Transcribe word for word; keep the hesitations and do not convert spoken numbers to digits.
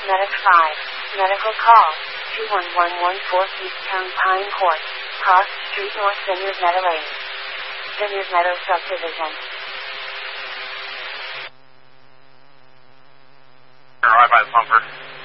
Medic five. Medical call. two one one one four Easttown Pine Court. Cross Street North Vineyard Meadow Lane. Vineyard Meadow Subdivision. Right by the pumper.